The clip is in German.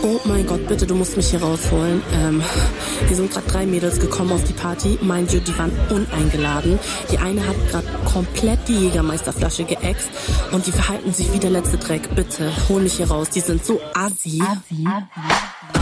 Oh mein Gott, bitte, du musst mich hier rausholen. Hier sind gerade 3 Mädels gekommen auf die Party. Mind you, die waren uneingeladen. Die eine hat gerade komplett die Jägermeisterflasche geäxt und die verhalten sich wie der letzte Dreck. Bitte, hol mich hier raus. Die sind so assi.